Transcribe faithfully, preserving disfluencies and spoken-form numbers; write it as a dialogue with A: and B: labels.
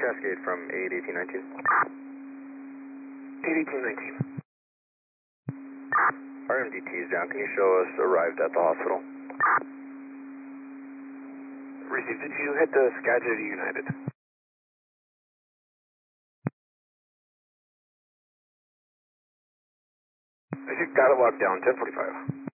A: Cascade from eight eighteen nineteen.
B: eight eighteen nineteen.
A: R M D T is down. Can you show us arrived at the hospital?
B: Received. Did you hit the Skagit United? I just got to walk down ten forty-five.